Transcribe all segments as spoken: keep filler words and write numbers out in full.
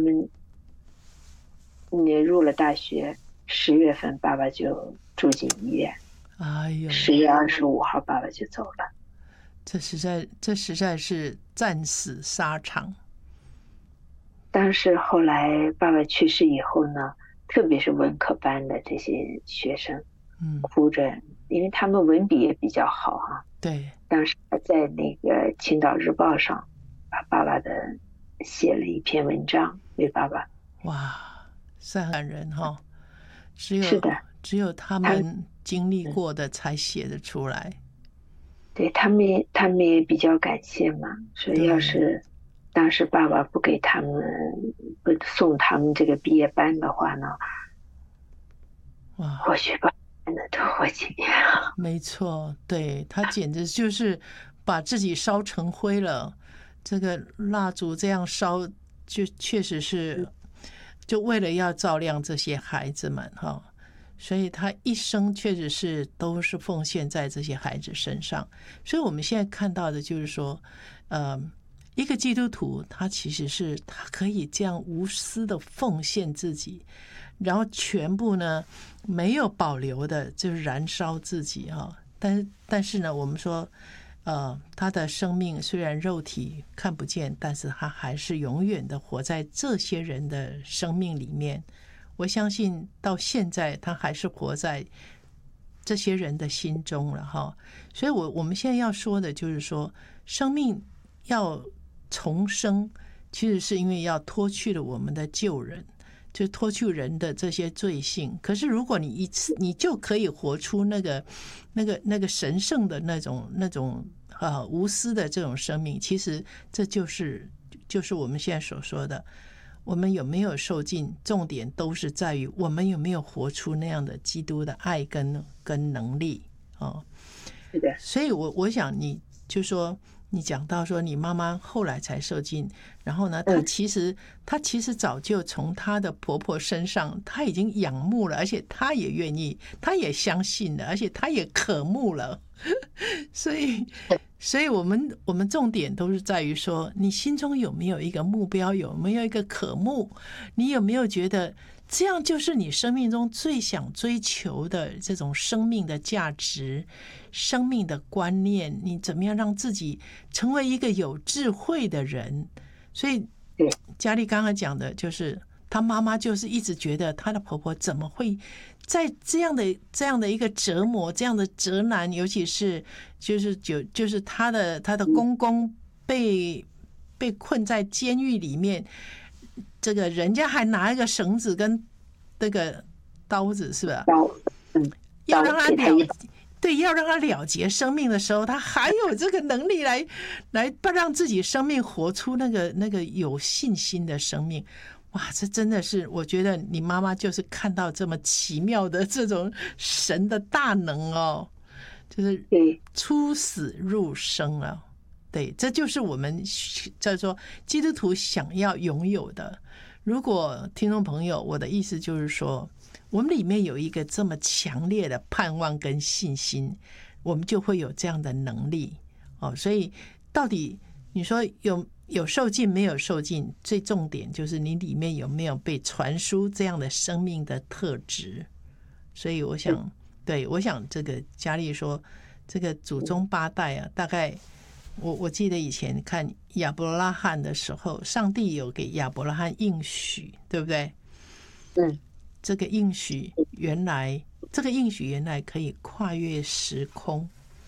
们你入了大学，十月份爸爸就住进医院， 哎呦， 十月二十五号爸爸就走了。 这实在这实在是战死沙场。 但是后来爸爸去世以后呢，特别是文科班的这些学生， 嗯， 哭着，因为他们文笔也比较好哈、啊。 对， 当时在那个青岛日报上，把爸爸的写了一篇文章为爸爸。 哇，是很感人哈、哦。只有是的， 只有他们经历过的才写得出来。 对，他们也他们也比较感谢嘛，说要是当时爸爸不给他们不送他们这个毕业班的话呢， 哇， 或许爸爸能脱活几年。 没错，对，他简直就是把自己烧成灰了。这个蜡烛这样烧，就确实是就为了要照亮这些孩子们哈。所以他一生确实是都是奉献在这些孩子身上。所以我们现在看到的就是说，呃，一个基督徒他其实是他可以这样无私的奉献自己，然后全部呢没有保留的就是燃烧自己哈。但但是呢，我们说，呃，他的生命虽然肉体看不见，但是他还是永远的活在这些人的生命里面。我相信到现在他还是活在这些人的心中了哈。所以我我们现在要说的就是说，生命要重生，其实是因为要脱去了我们的旧人，就脱去人的这些罪性。可是如果你一次你就可以活出那个那个那个神圣的那种那种呃无私的这种生命，其实这就是就是我们现在所说的，我们有没有受尽，重点都是在于我们有没有活出那样的基督的爱跟跟能力哦。 是的， 所以我我想你就说你讲到说你妈妈后来才受尽，然后呢，她其实她其实早就从她的婆婆身上，她已经仰慕了，而且她也愿意，她也相信了，而且她也渴慕了。所以，所以我们我们重点都是在于说，你心中有没有一个目标，有没有一个渴慕，你有没有觉得这样就是你生命中最想追求的这种生命的价值、生命的观念？你怎么样让自己成为一个有智慧的人？所以，佳丽刚刚讲的就是，她妈妈就是一直觉得她的婆婆怎么会在这样的这样的一个折磨，这样的折难，尤其是就是就就是她的她的公公被被困在监狱里面，这个人家还拿一个绳子跟那个刀子，是吧？ 刀，嗯， 要让他了对，要让他了结生命的时候，他还有这个能力来来让自己生命活出那个那个有信心的生命。哇，这真的是，我觉得你妈妈就是看到这么奇妙的这种神的大能哦，就是出死入生啊。对，这就是我们叫做基督徒想要拥有的。如果听众朋友，我的意思就是说，我们里面有一个这么强烈的盼望跟信心，我们就会有这样的能力哦。所以，到底你说有有受尽没有受尽，最重点就是你里面有没有被传输这样的生命的特质。所以，我想，对，我想这个佳丽说，这个祖宗八代啊，大概。我我记得以前看亚伯拉罕的时候，上帝有给亚伯拉罕应许，对不对？ 嗯， 这个应许原来，这个应许原来可以跨越时空，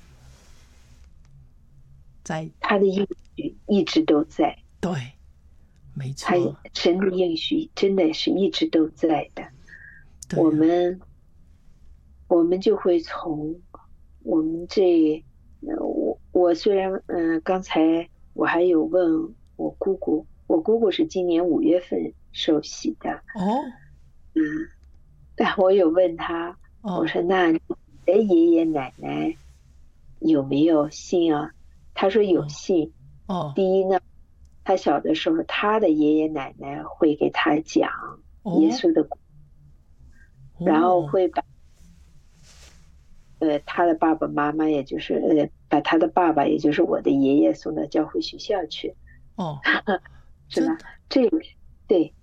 在他的应许一直都在。 对，没错， 他神的应许真的是一直都在的。我们我们就会从我们这。我我虽然嗯、呃，刚才我还有问我姑姑，我姑姑是今年五月份受洗的哦， 嗯，但我有问她， 哦、 我说那你的爷爷奶奶有没有信啊？她说有信。 哦， 第一呢，她小的时候，她的爷爷奶奶会给她讲耶稣的故事， 哦、 然后会把。呃，他的爸爸妈妈，也就是呃，把他的爸爸，也就是我的爷爷送到教会学校去。 哦， 是吧？这个对